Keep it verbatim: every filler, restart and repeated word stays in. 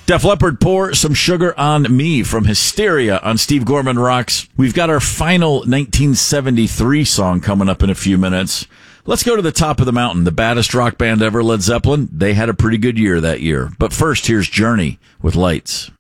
Def Leppard, Pour Some Sugar on Me from Hysteria on Steve Gorman Rocks. We've got our final nineteen seventy-three song coming up in a few minutes. Let's go to the top of the mountain. The baddest rock band ever, Led Zeppelin. They had a pretty good year that year. But first, here's Journey with Lights.